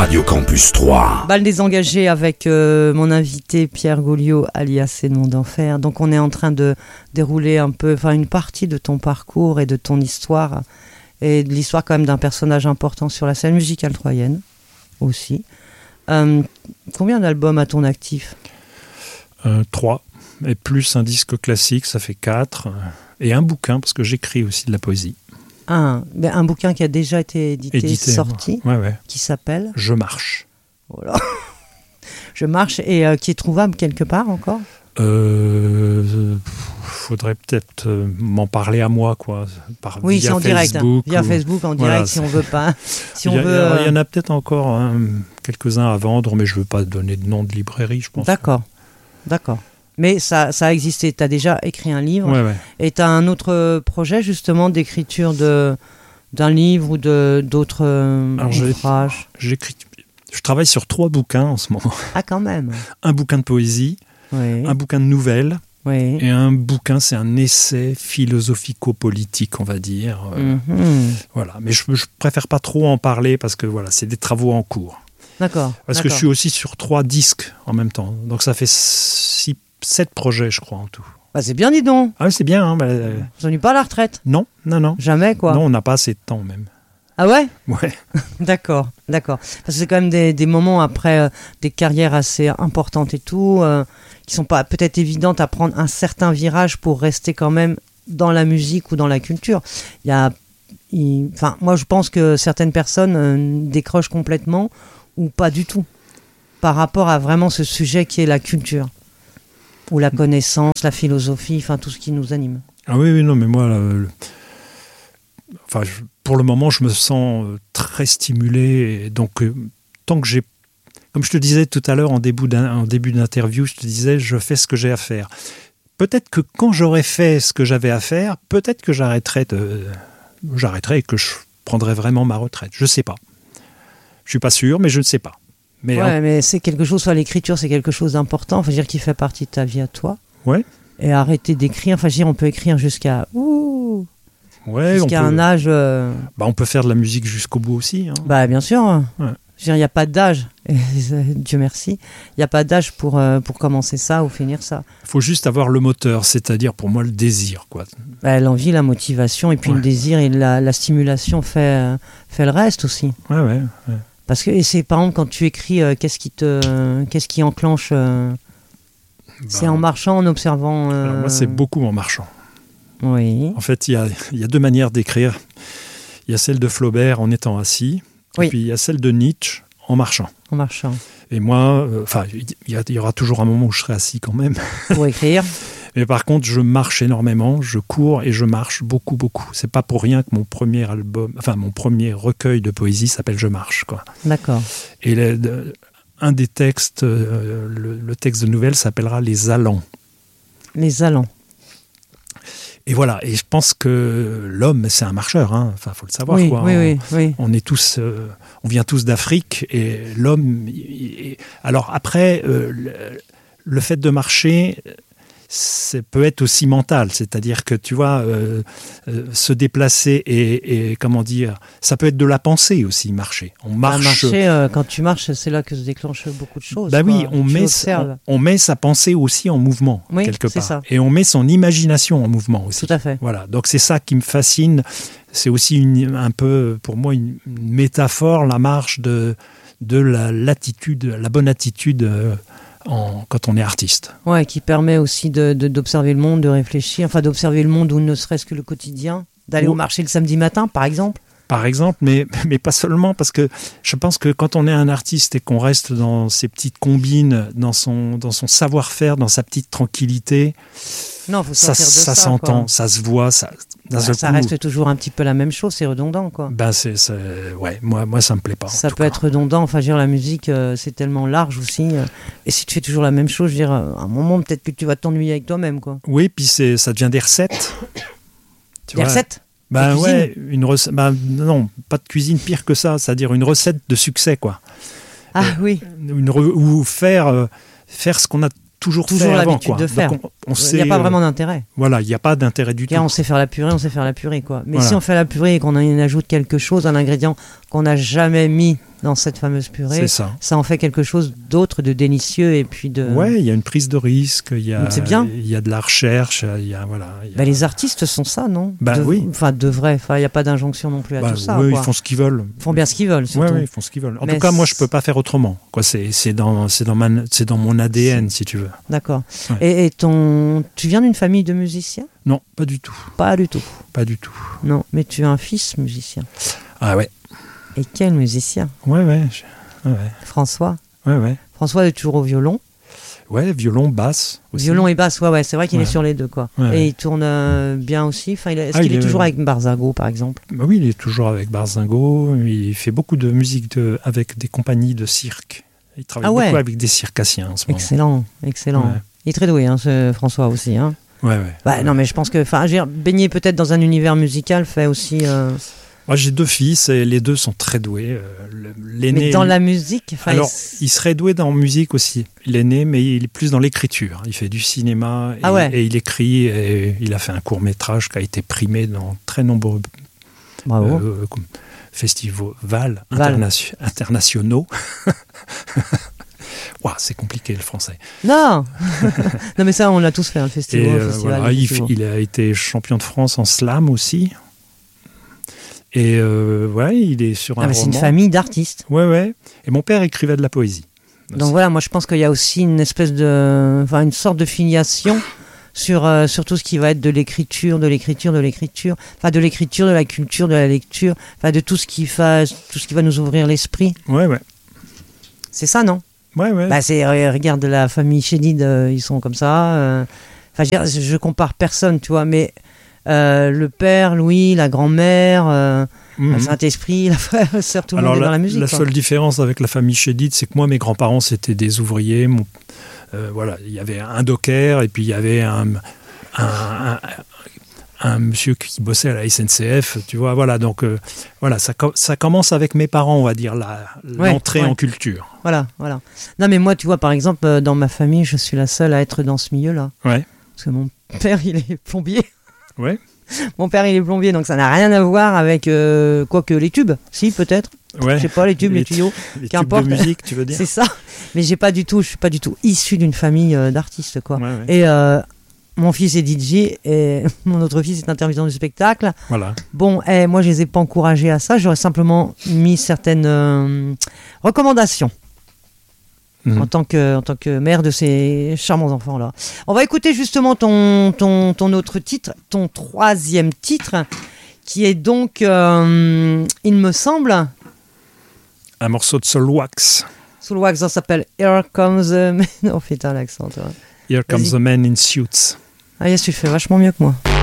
Radio Campus 3. Bal des engagés avec mon invité Pierre Gauliot, alias C'est le monde d'enfer. Donc on est en train de dérouler une partie de ton parcours et de ton histoire, et de l'histoire quand même d'un personnage important sur la scène musicale troyenne aussi. Combien d'albums à ton actif ? 3, et plus un disque classique, ça fait 4, et un bouquin, parce que j'écris aussi de la poésie. Un bouquin qui a déjà été édité sorti, ouais. Qui s'appelle Je marche. Voilà. Je marche, et qui est trouvable quelque part encore ? Faudrait peut-être m'en parler à moi, quoi. Oui, c'est en direct. Via Facebook, en direct, si on veut pas. Il y en a peut-être encore quelques-uns à vendre, mais je veux pas donner de nom de librairie, je pense. D'accord. Mais ça a existé. Tu as déjà écrit un livre. Ouais. Et tu as un autre projet, justement, d'écriture d'un livre ou d'autres ouvrages. Je travaille sur 3 bouquins en ce moment. Ah, quand même. Un bouquin de poésie, oui. Un bouquin de nouvelles, oui. Et un bouquin, c'est un essai philosophico-politique, on va dire. Voilà. Mais je préfère pas trop en parler parce que voilà, c'est des travaux en cours. D'accord. Parce que je suis aussi sur 3 disques en même temps. Donc ça fait 7 projets, je crois, en tout. Bah, c'est bien, dis donc. Ah oui, c'est bien. Vous n'en êtes pas à la retraite ? Non. Jamais, quoi. Non, on n'a pas assez de temps, même. Ah ouais ? Ouais. D'accord. Parce que c'est quand même des moments après des carrières assez importantes et tout, qui sont pas peut-être évidentes à prendre un certain virage pour rester quand même dans la musique ou dans la culture. Moi, je pense que certaines personnes décrochent complètement ou pas du tout par rapport à vraiment ce sujet qui est la culture ou la connaissance, la philosophie, tout ce qui nous anime. Ah oui, non, mais moi... pour le moment, je me sens très stimulé. Et donc, tant que j'ai... Comme je te disais tout à l'heure en début d'interview, je te disais, je fais ce que j'ai à faire. Peut-être que quand j'aurai fait ce que j'avais à faire, peut-être que j'arrêterai et que je prendrai vraiment ma retraite. Je ne sais pas. Je ne suis pas sûr, mais je ne sais pas. Mais c'est quelque chose, l'écriture, c'est quelque chose d'important, qui fait partie de ta vie à toi. Ouais. Et arrêter d'écrire, on peut écrire jusqu'à... jusqu'à un âge... on peut faire de la musique jusqu'au bout aussi. Hein. Bah, bien sûr. Ouais. Il n'y a pas d'âge, Dieu merci. Il n'y a pas d'âge pour commencer ça ou finir ça. Il faut juste avoir le moteur, c'est-à-dire pour moi le désir, quoi. Bah, l'envie, la motivation, et puis le désir et la stimulation fait le reste aussi. Ouais. Parce que c'est par exemple quand tu écris, qu'est-ce qui enclenche c'est en marchant, en observant. Alors moi, c'est beaucoup en marchant. Oui. En fait, il y a 2 manières d'écrire. Il y a celle de Flaubert en étant assis, et puis il y a celle de Nietzsche en marchant. En marchant. Et moi, il y aura toujours un moment où je serai assis quand même. Pour écrire. Mais par contre, je marche énormément, je cours et je marche beaucoup. C'est pas pour rien que mon premier recueil de poésie s'appelle Je marche, quoi. D'accord. Et un des textes, le texte de nouvelle s'appellera Les Allants. Les Allants. Et voilà, et je pense que l'homme, c'est un marcheur, hein. Faut le savoir, quoi. Oui. On est tous, on vient tous d'Afrique, et l'homme. Alors après, le fait de marcher, ça peut être aussi mental, c'est-à-dire que tu vois, se déplacer et comment dire, ça peut être de la pensée aussi, marcher. On marche. Quand tu marches, c'est là que se déclenchent beaucoup de choses. Bah oui, on met sa pensée aussi en mouvement, quelque part. Ça. Et on met son imagination en mouvement aussi. Tout à fait. Voilà, donc c'est ça qui me fascine. C'est aussi un peu, pour moi, une métaphore, la marche de la bonne attitude quand on est artiste. Ouais, qui permet aussi d'observer le monde, de réfléchir, d'observer le monde ou ne serait-ce que le quotidien, d'aller au marché le samedi matin, par exemple. Par exemple, mais pas seulement, parce que je pense que quand on est un artiste et qu'on reste dans ses petites combines, dans son savoir-faire, dans sa petite tranquillité, ça s'entend, ça se voit, ça reste toujours un petit peu la même chose, c'est redondant, quoi. Moi ça me plaît pas. Ça peut être redondant, la musique c'est tellement large aussi, et si tu fais toujours la même chose, à un moment peut-être que tu vas t'ennuyer avec toi-même, quoi. Oui, puis ça devient des recettes. Recettes ? Une recette. Non, pas de cuisine, pire que ça, c'est-à-dire une recette de succès, quoi. Ah oui. Ou faire ce qu'on a toujours fait avant, l'habitude quoi. de faire. Il n'y a pas vraiment d'intérêt. Voilà, il n'y a pas d'intérêt du tout. On sait faire la purée, quoi. Mais si on fait la purée et qu'on y ajoute quelque chose, un ingrédient qu'on n'a jamais mis dans cette fameuse purée. C'est ça. Ça en fait quelque chose d'autre, de délicieux et puis de... Ouais, il y a une prise de risque, c'est bien. Il y a de la recherche, il y a voilà. Bah, les artistes sont ça, non? Oui. Enfin, devraient. Enfin, il n'y a pas d'injonction non plus à tout ça. Oui, quoi. ils font ce qu'ils veulent. Ils font bien ce qu'ils veulent, surtout. Oui, ils font ce qu'ils veulent. En tout cas, moi, je peux pas faire autrement. Quoi, c'est dans mon ADN, si tu veux. D'accord. Ouais. Et tu viens d'une famille de musiciens? Non, pas du tout. Pas du tout. Pas du tout. Non, mais tu as un fils musicien. Ah ouais. Et quel musicien? Ouais. François. Ouais. François est toujours au violon. Ouais, violon, basse aussi. Violon et basse, ouais, c'est vrai qu'il est sur les deux, quoi. Ouais. Et il tourne bien aussi. Enfin, est-ce qu'il est toujours avec Barzago, par exemple? Bah oui, il est toujours avec Barzingo. Il fait beaucoup de musique avec des compagnies de cirque. Il travaille beaucoup avec des circassiens en ce moment. Excellent. Ouais. Il est très doué, hein, ce François aussi. Hein. Ouais. Bah, non, mais je pense que baigner peut-être dans un univers musical fait aussi... Moi, j'ai 2 fils et les 2 sont très doués. L'aîné, mais dans la musique, alors, il serait doué dans la musique aussi. L'aîné, mais il est plus dans l'écriture. Il fait du cinéma et il écrit. Et il a fait un court-métrage qui a été primé dans très nombreux festivals internationaux. Wow, c'est compliqué le français. Non, non, mais ça, on l'a tous fait, le festival. Voilà, il a été champion de France en slam aussi. Et il est sur un roman. C'est une famille d'artistes. Ouais. Et mon père écrivait de la poésie. Donc voilà, moi je pense qu'il y a aussi une espèce une sorte de filiation sur tout ce qui va être de l'écriture, enfin de l'écriture, de la culture, de la lecture, enfin de tout ce qui va nous ouvrir l'esprit. Ouais. C'est ça, non? Ouais. Bah regarde la famille Chédid, ils sont comme ça. Je compare personne, tu vois, mais le père, Louis, la grand-mère, le Saint-Esprit, la frère, sœur, tout le monde est dans la musique. La seule différence avec la famille Chédid, c'est que moi, mes grands-parents, c'était des ouvriers. Il y avait un docker et puis il y avait un monsieur qui bossait à la SNCF, tu vois, voilà, donc ça commence avec mes parents, on va dire, l'entrée en culture. Voilà. Non, mais moi, tu vois, par exemple, dans ma famille, je suis la seule à être dans ce milieu-là. Ouais. Parce que mon père, il est plombier. Ouais. Mon père, il est plombier, donc ça n'a rien à voir avec quoique les tubes, si, peut-être. Ouais. Je sais pas, les tubes, les tuyaux, qu'importe. Tubes de musique, tu veux dire. C'est ça. Mais je suis pas du tout issu d'une famille d'artistes, quoi. Ouais. Et mon fils est DJ et mon autre fils est intermittent du spectacle. Voilà. Bon, moi, je les ai pas encouragés à ça. J'aurais simplement mis certaines recommandations. En tant que mère de ces charmants enfants-là. On va écouter justement ton autre titre, ton 3e titre, qui est donc, il me semble... Un morceau de Soul Wax. Soul Wax, ça s'appelle Here Comes the Man... Oh putain, l'accent, toi. Here Comes the Man in Suits. Ah yes, tu le fais vachement mieux que moi.